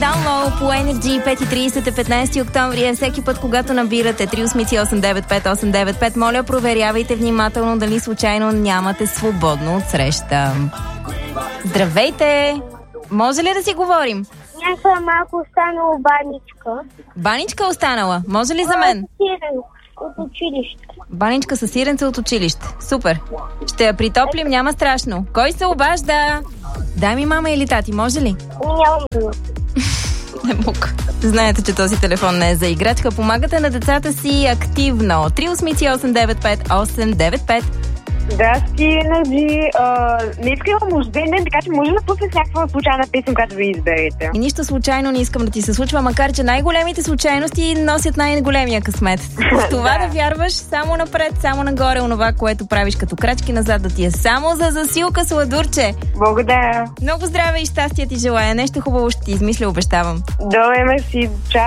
Download по Energy 5.30, 15 октомври е всеки път, когато набирате 383-895-895. Моля, проверявайте внимателно дали случайно нямате свободно от среща. Здравейте! Може ли да си говорим? Някаква малко останала баничка. Баничка останала? Може ли за мен? Сирен от училище. Баничка със сиренце от училище. Супер. Ще я притоплим, няма страшно. Кой се обажда? Дай ми мама или тати, може ли? Нямам. Не мога. Знаете, че този телефон не е за играчка. Помагате на децата си активно. 383-895-895. Здрасти, Наджи. Днес имам рожден ден, така че може да пуснеш някаква случайна песен, която ви изберете. И нищо случайно не искам да ти се случва, макар че най-големите случайности носят най-големия късмет. С това да вярваш само напред, само нагоре, онова, което правиш като крачки назад, да ти е само за засилка, сладурче. Благодаря. Много здраве и щастие ти желая. Нещо хубаво ще ти измисля, обещавам. Добре, мерси. Чао.